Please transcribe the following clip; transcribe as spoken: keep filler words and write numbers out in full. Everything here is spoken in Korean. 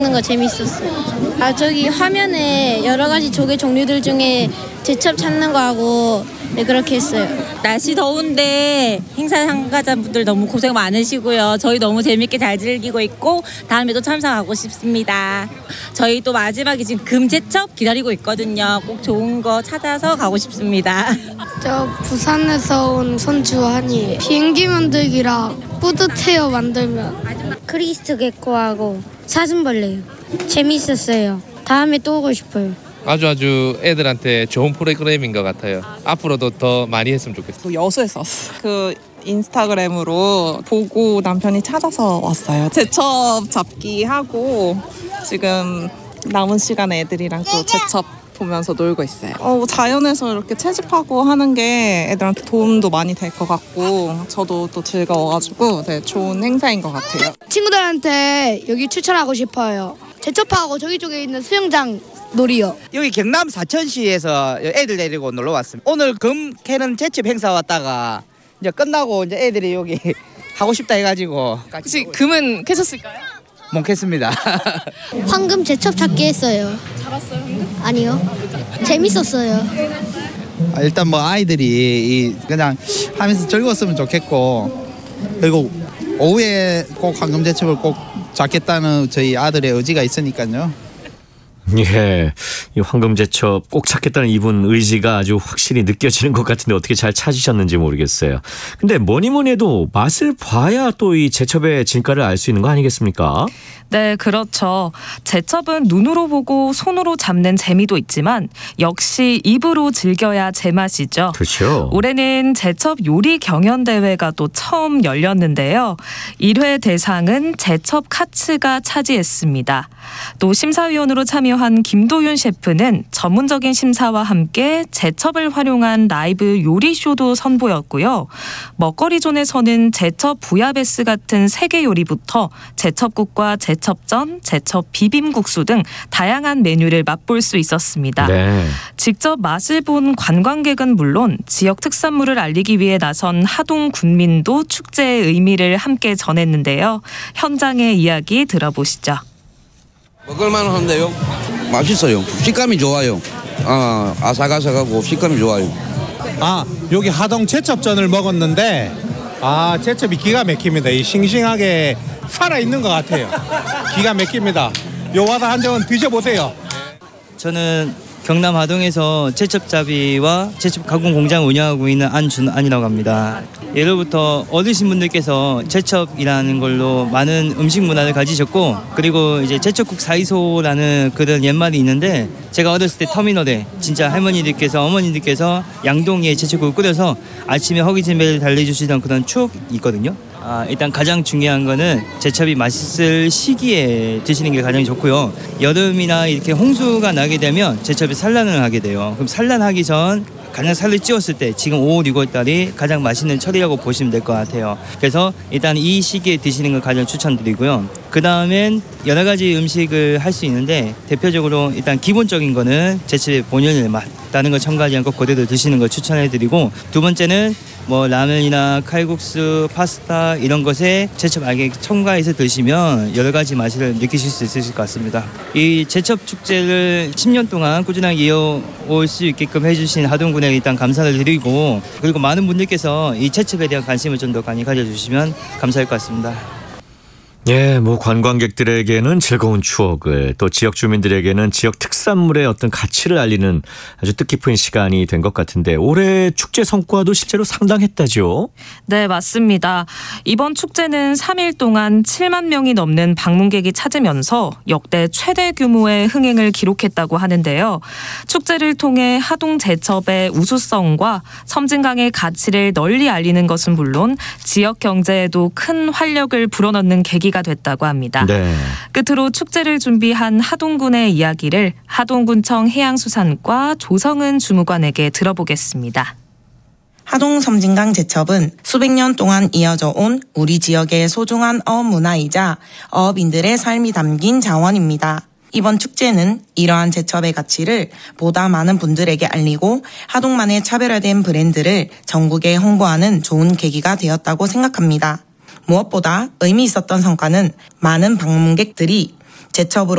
하는 거 재밌었어요. 아 저기 화면에 여러 가지 조개 종류들 중에 제첩 찾는 거 하고 네, 그렇게 했어요. 날씨 더운데 행사 참가자분들 너무 고생 많으시고요. 저희 너무 재밌게 잘 즐기고 있고 다음에도 참석하고 싶습니다. 저희 또 마지막에 지금 금제첩 기다리고 있거든요. 꼭 좋은 거 찾아서 가고 싶습니다. 저 부산에서 온 손주환이 비행기 만들기랑 뿌듯해요 만들면. 크리스트 개코하고 사슴벌레요. 재밌었어요. 다음에 또 오고 싶어요. 아주 아주 애들한테 좋은 프로그램인 것 같아요. 앞으로도 더 많이 했으면 좋겠어요. 여수에서 왔어요. 그 인스타그램으로 보고 남편이 찾아서 왔어요. 제첩 잡기 하고 지금 남은 시간에 애들이랑 또 제첩 보면서 놀고 있어요. 어, 자연에서 이렇게 채집하고 하는 게 애들한테 도움도 많이 될 것 같고 저도 또 즐거워가지고 네, 좋은 행사인 것 같아요. 친구들한테 여기 추천하고 싶어요. 제첩하고 저기 쪽에 있는 수영장 놀이요. 여기 경남 사천시에서 애들 데리고 놀러 왔습니다. 오늘 금 캐는 제첩 행사 왔다가 이제 끝나고 이제 애들이 여기 하고 싶다 해가지고 혹시 금은 캐셨을까요? 못 캤습니다. 황금 제첩 찾기 했어요. 잡았어요 황금? 아니요. 재밌었어요. 아, 일단 뭐 아이들이 이 그냥 하면서 즐거웠으면 좋겠고 그리고 오후에 꼭 황금제첩을 꼭 잡겠다는 저희 아들의 의지가 있으니까요. 예, 이 황금제첩 꼭 찾겠다는 이분 의지가 아주 확실히 느껴지는 것 같은데 어떻게 잘 찾으셨는지 모르겠어요. 근데 뭐니 뭐니 해도 맛을 봐야 또 이 제첩의 진가를 알 수 있는 거 아니겠습니까? 네, 그렇죠. 제첩은 눈으로 보고 손으로 잡는 재미도 있지만 역시 입으로 즐겨야 제맛이죠. 그렇죠. 올해는 제첩 요리 경연대회가 또 처음 열렸는데요. 일 회 대상은 제첩 카츠가 차지했습니다. 또 심사위원으로 참여한 김도윤 셰프는 전문적인 심사와 함께 제첩을 활용한 라이브 요리쇼도 선보였고요. 먹거리존에서는 제첩 부야베스 같은 세계 요리부터 제첩국과 제첩전, 제첩 비빔국수 등 다양한 메뉴를 맛볼 수 있었습니다. 네. 직접 맛을 본 관광객은 물론 지역 특산물을 알리기 위해 나선 하동 군민도 축제의 의미를 함께 전했는데요. 현장의 이야기 들어보시죠. 먹을만 한데요. 맛있어요. 식감이 좋아요. 아, 아삭아삭하고 식감이 좋아요. 아, 여기 하동 제첩전을 먹었는데 아, 제첩이 기가 막힙니다. 이 싱싱하게 살아있는 것 같아요. 기가 막힙니다. 요 와서 한 점은 드셔보세요. 저는 경남 하동에서 제첩잡이와 제첩 가공 공장 운영하고 있는 안준안이라고 합니다. 예로부터 어르신분들께서 제첩이라는 걸로 많은 음식 문화를 가지셨고 그리고 이제 제첩국 사이소라는 그런 옛말이 있는데 제가 어렸을 때 터미널에 진짜 할머니들께서 어머니들께서 양동이에 제첩국을 끓여서 아침에 허기짐을 달래주시던 그런 추억이 있거든요. 아, 일단 가장 중요한 거는 제첩이 맛있을 시기에 드시는 게 가장 좋고요. 여름이나 이렇게 홍수가 나게 되면 제첩이 산란을 하게 돼요. 그럼 산란하기 전 가장 살을 찌웠을 때 지금 오월, 유월 달이 가장 맛있는 철이라고 보시면 될 것 같아요. 그래서 일단 이 시기에 드시는 걸 가장 추천드리고요. 그 다음엔 여러 가지 음식을 할 수 있는데 대표적으로 일단 기본적인 거는 제첩의 본연의 맛 다른 거 첨가하지 않고 그대로 드시는 걸 추천해드리고 두 번째는 뭐 라면이나 칼국수, 파스타 이런 것에 제첩 알게 첨가해서 드시면 여러 가지 맛을 느끼실 수 있으실 것 같습니다. 이 제첩 축제를 십 년 동안 꾸준하게 이어올 수 있게끔 해주신 하동군에 일단 감사를 드리고 그리고 많은 분들께서 이 제첩에 대한 관심을 좀 더 많이 가져주시면 감사할 것 같습니다. 예, 뭐 관광객들에게는 즐거운 추억을 또 지역 주민들에게는 지역 특산물의 어떤 가치를 알리는 아주 뜻깊은 시간이 된 것 같은데 올해 축제 성과도 실제로 상당했다죠? 네, 맞습니다. 이번 축제는 삼 일 동안 칠만 명이 넘는 방문객이 찾으면서 역대 최대 규모의 흥행을 기록했다고 하는데요. 축제를 통해 하동 제첩의 우수성과 섬진강의 가치를 널리 알리는 것은 물론 지역 경제에도 큰 활력을 불어넣는 계기가 됐다고 합니다. 네. 끝으로 축제를 준비한 하동군의 이야기를 하동군청 해양수산과 조성은 주무관에게 들어보겠습니다. 하동 섬진강 제첩은 수백 년 동안 이어져 온 우리 지역의 소중한 어업 문화이자 어업인들의 삶이 담긴 자원입니다. 이번 축제는 이러한 제첩의 가치를 보다 많은 분들에게 알리고 하동만의 차별화된 브랜드를 전국에 홍보하는 좋은 계기가 되었다고 생각합니다. 무엇보다 의미 있었던 성과는 많은 방문객들이 제첩으로